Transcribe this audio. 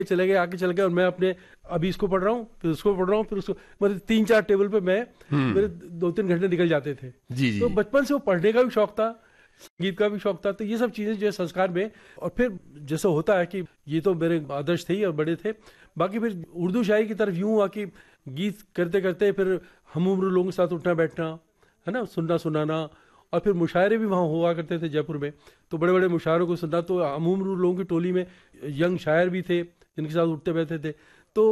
चले गए, आके चले गए, और मैं अपने अभी इसको पढ़ रहा हूँ, फिर उसको पढ़ रहा हूँ, फिर उसको, मतलब 3-4 टेबल पे मैं मेरे 2-3 घंटे निकल जाते थे। जी जी तो जी। बचपन से वो पढ़ने का भी शौक था, संगीत का भी शौक था, तो ये सब चीजें जो है संस्कार में। और फिर जैसे होता है कि ये तो मेरे आदर्श थे ही और बड़े थे, बाकी फिर उर्दू शायरी की तरफ यूं हुआ कि गीत करते करते फिर हम उम्र लोगों के साथ उठना बैठना, है ना, सुनना सुनाना। और फिर मुशायरे भी वहाँ हुआ करते थे जयपुर में, तो बड़े बड़े मुशायरों को सुनना। तो हम उम्र लोगों की टोली में यंग शायर भी थे जिनके साथ उठते बैठते थे।